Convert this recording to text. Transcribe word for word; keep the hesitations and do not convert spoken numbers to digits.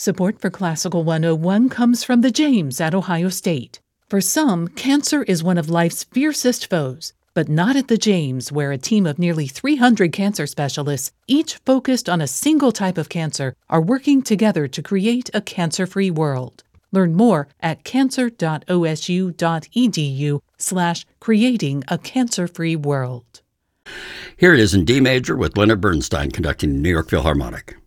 Support for Classical one oh one comes from the James at Ohio State. For some, cancer is one of life's fiercest foes, but not at the James, where a team of nearly three hundred cancer specialists, each focused on a single type of cancer, are working together to create a cancer-free world. Learn more at cancer.osu.edu slash creating a cancer-free world. Here it is in D major with Leonard Bernstein conducting the New York Philharmonic.